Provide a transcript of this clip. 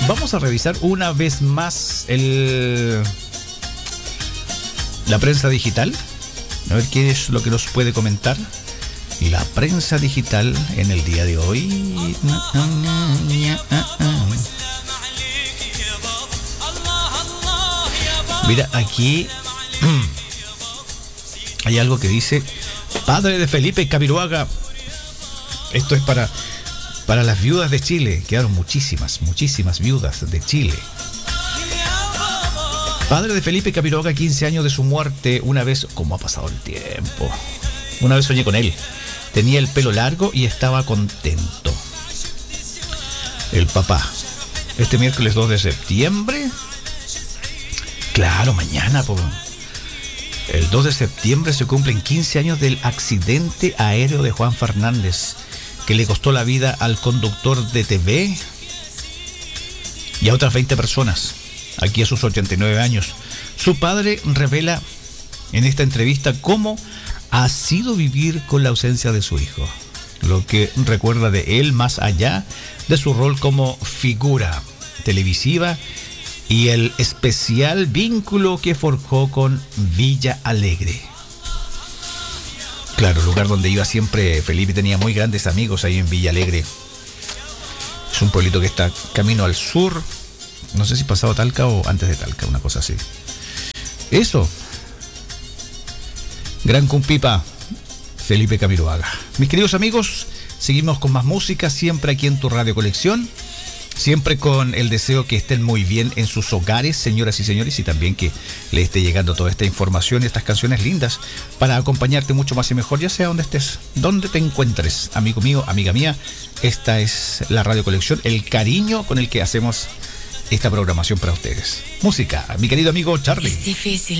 vamos a revisar una vez más la prensa digital. A ver qué es lo que nos puede comentar la prensa digital en el día de hoy. Mira, aquí hay algo que dice: padre de Felipe Camiroaga. Esto es para las viudas de Chile. Quedaron muchísimas viudas de Chile. Padre de Felipe Camiroaga, 15 años de su muerte. Una vez, ¿cómo ha pasado el tiempo? Una vez soñé con él. Tenía el pelo largo y estaba contento. El papá. Este miércoles 2 de septiembre. Claro, mañana, po. El 2 de septiembre se cumplen 15 años del accidente aéreo de Juan Fernández, que le costó la vida al conductor de TV y a otras 20 personas. Aquí a sus 89 años. Su padre revela en esta entrevista cómo ha sido vivir con la ausencia de su hijo, lo que recuerda de él más allá de su rol como figura televisiva y el especial vínculo que forjó con Villa Alegre. Claro, lugar donde iba siempre Felipe, tenía muy grandes amigos ahí en Villa Alegre. Es un pueblito que está camino al sur. No sé si pasado Talca o antes de Talca, una cosa así. Eso. Gran cumpipa, Felipe Camiroaga. Mis queridos amigos, seguimos con más música, siempre aquí en tu Radio Colección. Siempre con el deseo que estén muy bien en sus hogares, señoras y señores, y también que le esté llegando toda esta información y estas canciones lindas para acompañarte mucho más y mejor, ya sea donde estés, donde te encuentres, amigo mío, amiga mía. Esta es la Radio Colección, el cariño con el que hacemos esta programación para ustedes. Música, mi querido amigo Charlie. Es difícil.